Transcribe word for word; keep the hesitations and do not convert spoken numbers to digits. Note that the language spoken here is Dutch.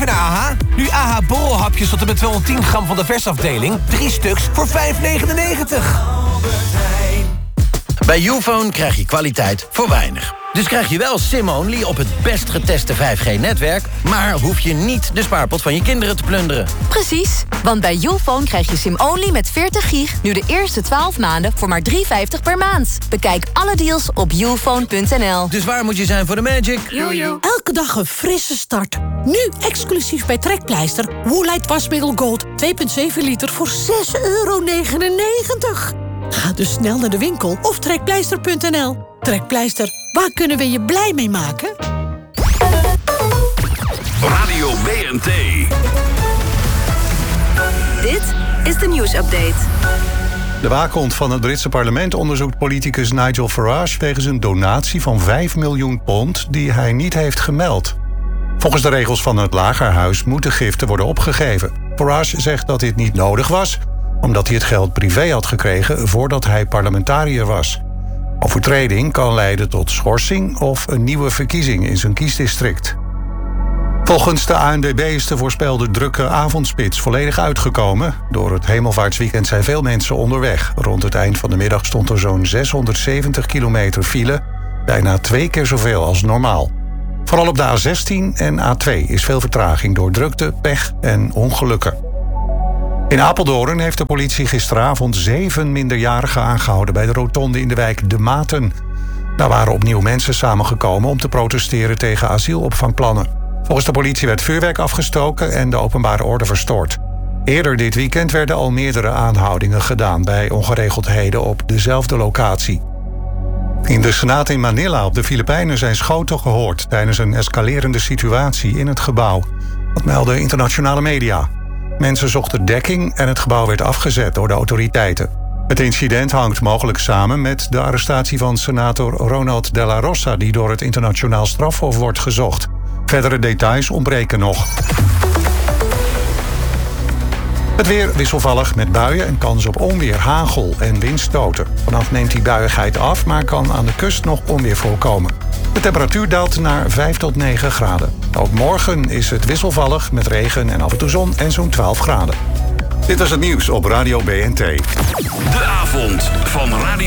naar A H. Nu A H borrelhapjes tot en met tweehonderdtien gram van de versafdeling. Drie stuks voor vijf negenennegentig. Bij Youfone krijg je kwaliteit voor weinig. Dus krijg je wel SIM-only op het best geteste vijf G-netwerk... maar hoef je niet de spaarpot van je kinderen te plunderen. Precies, want bij Youfone krijg je SIM-only met veertig gig... nu de eerste twaalf maanden voor maar drie vijftig per maand. Bekijk alle deals op youfone punt n l. Dus waar moet je zijn voor de magic? Jojo. Elke dag een frisse start. Nu exclusief bij Trekpleister. Woolite wasmiddel Gold twee komma zeven liter voor zes euro negenennegentig. Ga dus snel naar de winkel of trekpleister punt n l. Trekpleister, waar kunnen we je blij mee maken? Radio B N T. Dit is de nieuwsupdate. De waakhond van het Britse parlement onderzoekt politicus Nigel Farage... wegens een donatie van vijf miljoen pond die hij niet heeft gemeld. Volgens de regels van het Lagerhuis moeten giften worden opgegeven. Farage zegt dat dit niet nodig was... omdat hij het geld privé had gekregen voordat hij parlementariër was. Overtreding kan leiden tot schorsing of een nieuwe verkiezing in zijn kiesdistrict. Volgens de A N W B is de voorspelde drukke avondspits volledig uitgekomen. Door het hemelvaartsweekend zijn veel mensen onderweg. Rond het eind van de middag stond er zo'n zeshonderdzeventig kilometer file, bijna twee keer zoveel als normaal. Vooral op de A zestien en A twee is veel vertraging door drukte, pech en ongelukken. In Apeldoorn heeft de politie gisteravond zeven minderjarigen aangehouden bij de rotonde in de wijk De Maten. Daar waren opnieuw mensen samengekomen om te protesteren tegen asielopvangplannen. Volgens de politie werd vuurwerk afgestoken en de openbare orde verstoord. Eerder dit weekend werden al meerdere aanhoudingen gedaan bij ongeregeldheden op dezelfde locatie. In de Senaat in Manila op de Filipijnen zijn schoten gehoord tijdens een escalerende situatie in het gebouw. Dat melden internationale media. Mensen zochten dekking en het gebouw werd afgezet door de autoriteiten. Het incident hangt mogelijk samen met de arrestatie van senator Ronald de la Rosa... die door het internationaal strafhof wordt gezocht. Verdere details ontbreken nog. Het weer wisselvallig met buien en kans op onweer, hagel en windstoten. Vannacht neemt die buiigheid af, maar kan aan de kust nog onweer voorkomen. De temperatuur daalt naar vijf tot negen graden. Ook morgen is het wisselvallig met regen en af en toe zon en zo'n twaalf graden. Dit was het nieuws op Radio B N T. De avond van Radio